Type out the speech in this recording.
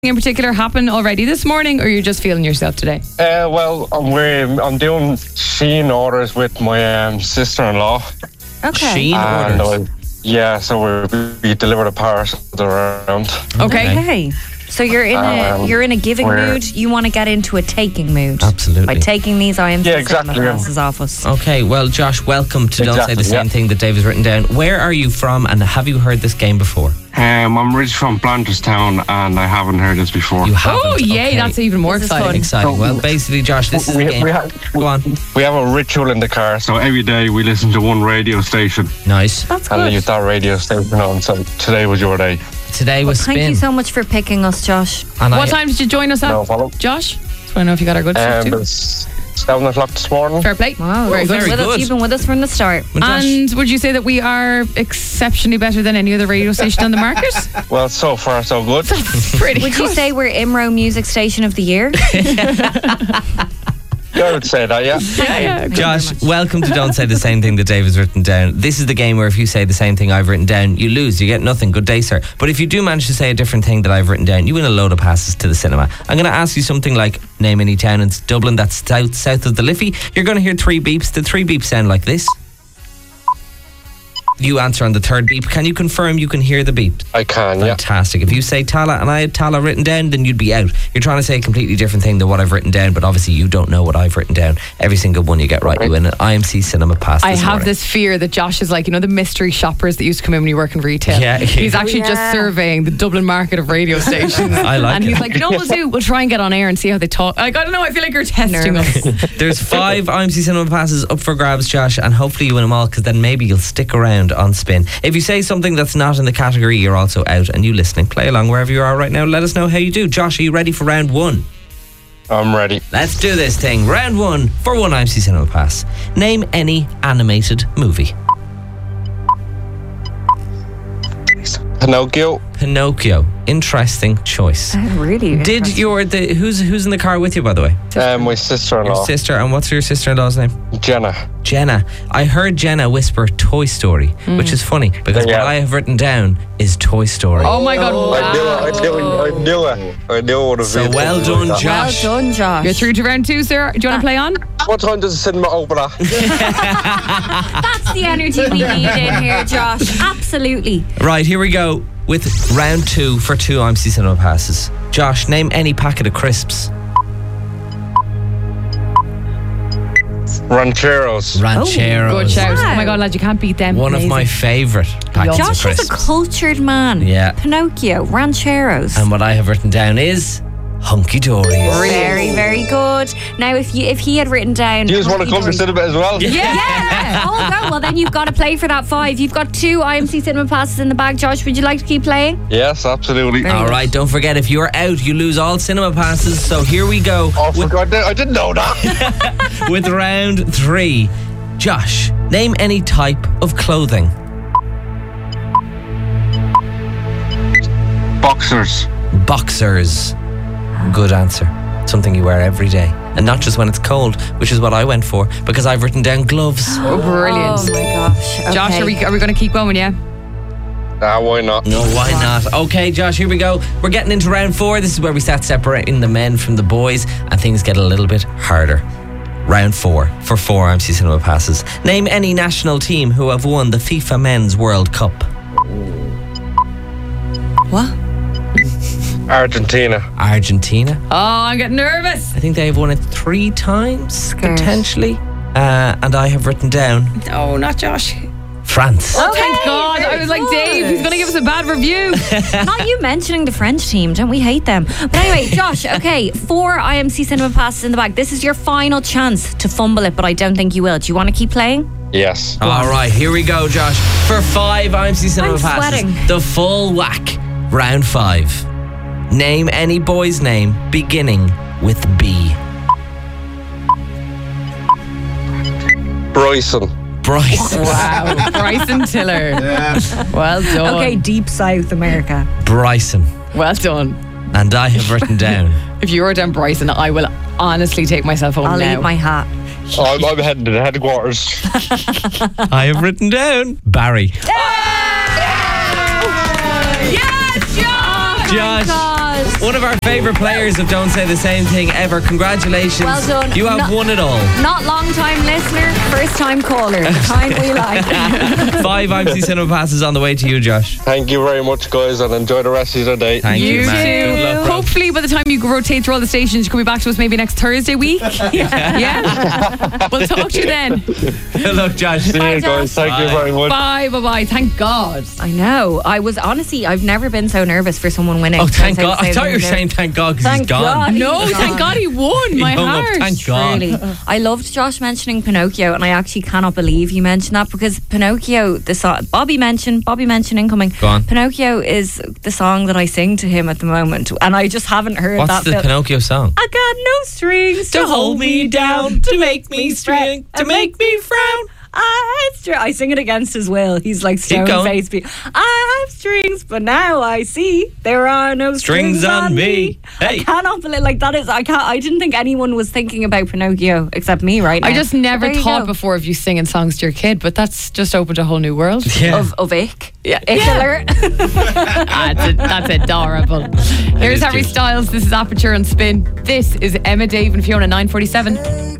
in particular happen already this morning, or you're just feeling yourself today? Well, I'm doing Shein orders with my sister-in-law. Okay. Shein orders? So we deliver the parcels around. Okay. So you're in a giving mood. You want to get into a taking mood. Absolutely. By taking these IMC exactly. glasses off us. Okay, well, Josh, welcome to Don't Say the Same Thing that Dave has written down. Where are you from, and have you heard this game before? I'm originally from Blanchardstown, and I haven't heard this before. You haven't? Oh, yay, Okay. that's even more exciting. Exciting. Well, basically, Josh, this is a game. Go on. We have a ritual in the car, so every day we listen to one radio station. Nice. That's And good. leave that radio station on, so today was your day. Today was Thank Spin. you so much for picking us, Josh. And What time did you join us at, No problem. Josh? Just want to know if you got our good stuff too. It's 7 o'clock this morning. Fair play. Wow, Very good. very good. You've been with us from the start. Well, Josh, And would you say that we are exceptionally better than any other radio station on the market? Well, so far so good. Pretty Would good. you say we're IMRO Music Station of the Year? I would say that, yeah. Yeah. Josh, welcome to Don't Say the Same Thing that Dave has written down. This is the game where if you say the same thing I've written down, you lose. You get nothing. Good day, sir. But if you do manage to say a different thing that I've written down, you win a load of passes to the cinema. I'm going to ask you something like, name any town in Dublin that's south of the Liffey. You're going to hear 3 beeps. The 3 beeps sound like this. You answer on the 3rd beep. Can you confirm you can hear the beep? I can, yeah. Fantastic. If you say Tala and I had Tala written down, then you'd be out. You're trying to say a completely different thing than what I've written down, but obviously you don't know what I've written down. Every single one you get right, you win an IMC Cinema Pass. I this have morning. this fear that Josh is like, you know, the mystery shoppers that used to come in when you work in retail. Yeah. He's actually just surveying the Dublin market of radio stations. I like and it. he's like, you know what we'll try and get on air and see how they talk. Like, I don't know, I feel like you're testing us. There's 5 IMC Cinema Passes up for grabs, Josh, and hopefully you win them all, because then maybe you'll stick around on Spin. If you say something that's not in the category, you're also out. And you listening, play along wherever you are right now. Let us know how you do. Josh, are you ready for round 1? I'm ready. Let's do this thing. Round 1 for 1 IMC Cinema Pass. Name any animated movie. Pinocchio. Pinocchio. Interesting choice. Really? Did who's in the car with you, by the way? My Your sister-in-law, sister. And what's your sister-in-law's name? Jenna. Jenna. I heard Jenna whisper Toy Story, which is funny because what I have written down is Toy Story. Oh my God, wow. I knew it would have So been. well done, Josh. Well done, Josh. You're through to round 2, sir. Do you want to play on? What time does the cinema open at? That's the energy we need in here, Josh. Absolutely. Right, here we go with round 2 for 2 IMC Cinema Passes. Josh, name any packet of crisps. Rancheros. Rancheros. Good shout. Wow. Oh my God, lad, you can't beat them. One of Amazing. my favourite packets of Josh is crisps. a cultured man. Yeah. Pinocchio, Rancheros. And what I have written down is Hunky Dories. Very, very good. Now, if he had written down... Do you just want to come to Hunky-Dory- cinema as well? Yeah. Oh, go. Well, then you've got to play for that 5. You've got 2 IMC Cinema Passes in the bag. Josh, would you like to keep playing? Yes, absolutely. All right, don't forget, if you're out, you lose all cinema passes. So here we go Oh, for God, I didn't know that. with round 3. Josh, name any type of clothing. Boxers. Boxers. Good answer. Something you wear every day. And not just when it's cold, which is what I went for, because I've written down gloves. Oh, brilliant. Oh, my gosh. Okay. Josh, are we going to keep going, yeah? Why not? No, why not? Okay, Josh, here we go. We're getting into round 4. This is where we start separating the men from the boys, and things get a little bit harder. Round 4 for 4 IMC Cinema Passes. Name any national team who have won the FIFA Men's World Cup. What? Argentina. Argentina. Oh, I'm getting nervous. I think they have won it 3 times, Great. potentially. And I have written down No, not Josh. France. Oh, thank Okay, God. I very was like, good. Dave, he's going to give us a bad review. Not you mentioning the French team. Don't we hate them? But anyway, Josh, okay, 4 IMC Cinema Passes in the bag. This is your final chance to fumble it, but I don't think you will. Do you want to keep playing? Yes. All right, here we go, Josh. For 5 IMC Cinema I'm Passes. sweating. The full whack. Round 5. Name any boy's name beginning with B. Bryson. Bryce. Wow. Bryson Tiller. Well done. Okay, deep South America. Bryson. Well done. And I have written down If you were down Bryson, I will honestly take myself home I'll now. eat my hat. I'm heading to the headquarters. I have written down Barry. Yes, Josh! Josh, God. Yes. One of our favourite players of Don't Say the Same Thing ever. Congratulations. Well done. You have won it all. Not long time listener, first time caller. The kind we like. 5 IMC Cinema passes on the way to you, Josh. Thank you very much, guys, and enjoy the rest of your day. Thank you, You man. too. Good luck, bro. Hopefully, by the time you rotate through all the stations, you can be back to us maybe next Thursday week. Yeah. We'll talk to you then. Good luck, Josh. See you, guys. Thank you very much. Bye. Thank God. I know. I was honestly, I've never been so nervous for someone winning. Oh, thank Don't God. say I thought you were the same saying thank God because he's Thank gone. God. No, thank God he won. My hung up, heart. thank God. Really. I loved Josh mentioning Pinocchio, and I actually cannot believe he mentioned that because Pinocchio, the song Bobby mentioned incoming. Go on. Pinocchio is the song that I sing to him at the moment, and I just haven't heard What's that. the Pinocchio song? I got no strings To hold me down, to make me string, to make me frown. I sing it against his will. He's like stone going. faced. I have strings, but now I see there are no strings on me. Hey. I cannot believe that is. I didn't think anyone was thinking about Pinocchio except me right now. I just never There you thought go. before of you singing songs to your kid, but that's just opened a whole new world. Yeah. of Ick. Yeah. Ick alert. That's adorable. Here's is Harry cute. Styles. This is Aperture and Spin. This is Emma, Dave, and Fiona 947.